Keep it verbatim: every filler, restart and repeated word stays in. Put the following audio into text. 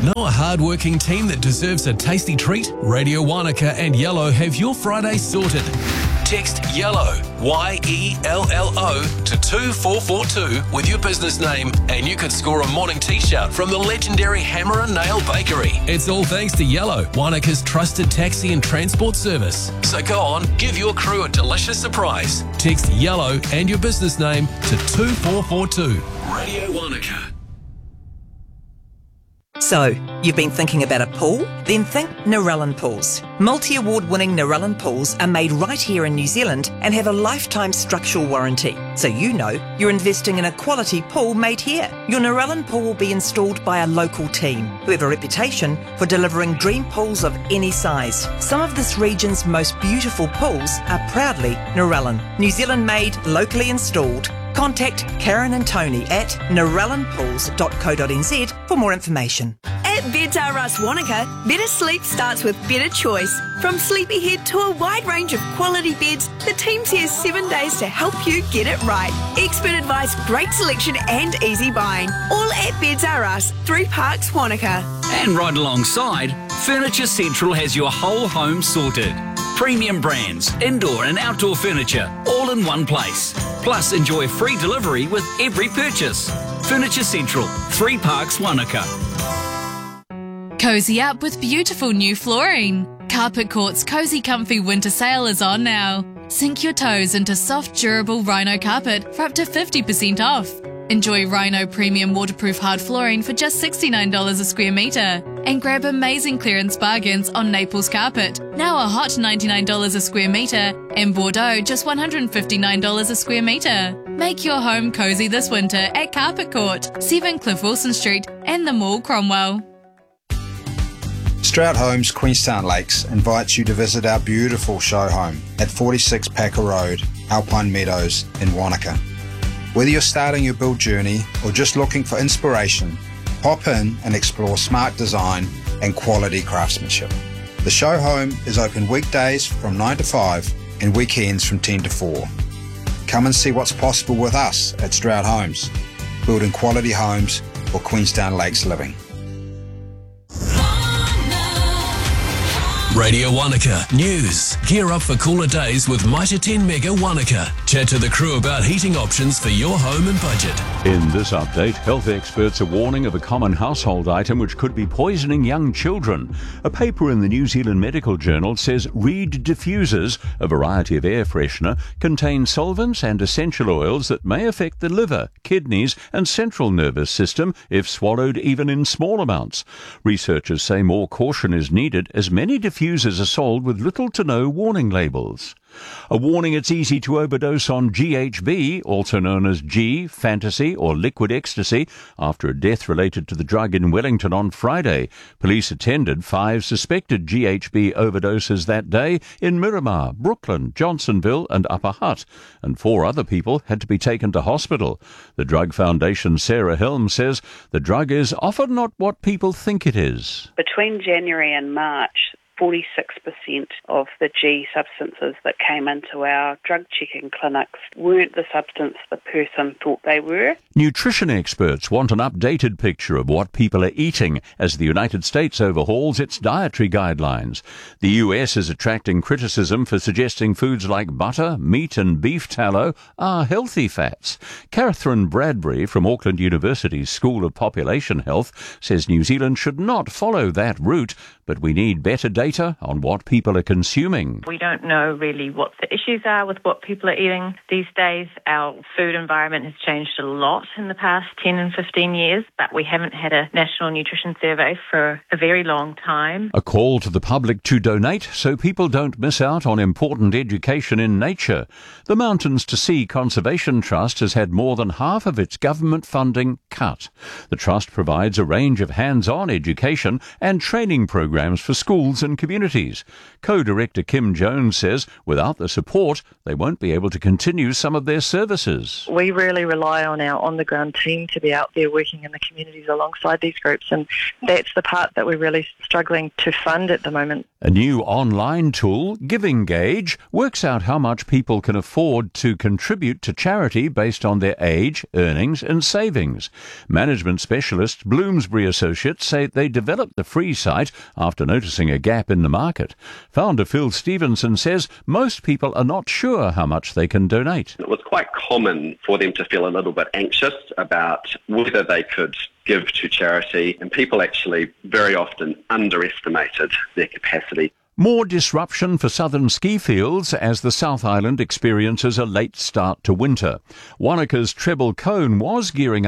Know a hard-working team that deserves a tasty treat? Radio Wanaka and Yellow have your Friday sorted. Text YELLOW, Y E L L O, to two four four two with your business name and you could score a morning t-shirt from the legendary Hammer and Nail Bakery. It's all thanks to Yellow, Wanaka's trusted taxi and transport service. So go on, give your crew a delicious surprise. Text YELLOW and your business name to two four four two. Radio Wanaka. So, you've been thinking about a pool? Then think Narellan Pools. Multi-award winning Narellan Pools are made right here in New Zealand and have a lifetime structural warranty. So you know you're investing in a quality pool made here. Your Narellan pool will be installed by a local team who have a reputation for delivering dream pools of any size. Some of this region's most beautiful pools are proudly Narellan. New Zealand made, locally installed. Contact Karen and Tony at narellan pools dot co dot n z for more information. At Beds R Us Wanaka, better sleep starts with better choice. From Sleepyhead to a wide range of quality beds, the team's here seven days to help you get it right. Expert advice, great selection and easy buying. All at Beds R Us, Three Parks, Wanaka. And right alongside, Furniture Central has your whole home sorted. Premium brands, indoor and outdoor furniture, all in one place. Plus, enjoy free delivery with every purchase. Furniture Central, Three Parks, Wanaka. Cozy up with beautiful new flooring. Carpet Court's Cozy Comfy Winter Sale is on now. Sink your toes into soft, durable Rhino carpet for up to fifty percent off. Enjoy Rhino Premium Waterproof Hard Flooring for just sixty-nine dollars a square metre. And grab amazing clearance bargains on Naples Carpet, now a hot ninety-nine dollars a square metre, and Bordeaux just one hundred fifty-nine dollars a square metre. Make your home cosy this winter at Carpet Court, seven Cliff Wilson Street and the Mall, Cromwell. Stroud Homes Queenstown Lakes invites you to visit our beautiful show home at forty-six Packer Road, Alpine Meadows in Wanaka. Whether you're starting your build journey or just looking for inspiration, pop in and explore smart design and quality craftsmanship. The show home is open weekdays from nine to five and weekends from ten to four. Come and see what's possible with us at Stroud Homes, building quality homes for Queenstown Lakes living. Radio Wanaka News. Gear up for cooler days with Mitre ten Mega Wanaka. Chat to the crew about heating options for your home and budget. In this update, health experts are warning of a common household item which could be poisoning young children. A paper in the New Zealand Medical Journal says Reed diffusers, a variety of air freshener, contain solvents and essential oils that may affect the liver, kidneys and central nervous system if swallowed even in small amounts. Researchers say more caution is needed as many diffusers Diffusers are sold with little to no warning labels. A warning it's easy to overdose on G H B, also known as G, Fantasy or liquid ecstasy, after a death related to the drug in Wellington on Friday. Police attended five suspected G H B overdoses that day in Miramar, Brooklyn, Johnsonville and Upper Hutt, and four other people had to be taken to hospital. The Drug Foundation's Sarah Helm says the drug is often not what people think it is. Between January and March, forty-six percent of the G substances that came into our drug checking clinics weren't the substance the person thought they were. Nutrition experts want an updated picture of what people are eating as the United States overhauls its dietary guidelines. The U S is attracting criticism for suggesting foods like butter, meat and beef tallow are healthy fats. Catherine Bradbury from Auckland University's School of Population Health says New Zealand should not follow that route, but we need better data on what people are consuming. We don't know really what the issues are with what people are eating these days. Our food environment has changed a lot in the past ten and fifteen years, but we haven't had a national nutrition survey for a very long time. A call to the public to donate so people don't miss out on important education in nature. The Mountains to Sea Conservation Trust has had more than half of its government funding cut. The trust provides a range of hands-on education and training programs for schools and and communities. Co-director Kim Jones says without the support, they won't be able to continue some of their services. We really rely on our on-the-ground team to be out there working in the communities alongside these groups, and that's the part that we're really struggling to fund at the moment. A new online tool, Giving Gauge, works out how much people can afford to contribute to charity based on their age, earnings and savings. Management specialists Bloomsbury Associates say they developed the free site after noticing a gap in the market. Founder Phil Stevenson says most people are not sure how much they can donate. It was quite common for them to feel a little bit anxious about whether they could give to charity, and people actually very often underestimated their capacity. More disruption for southern ski fields as the South Island experiences a late start to winter. Wanaka's Treble Cone was gearing up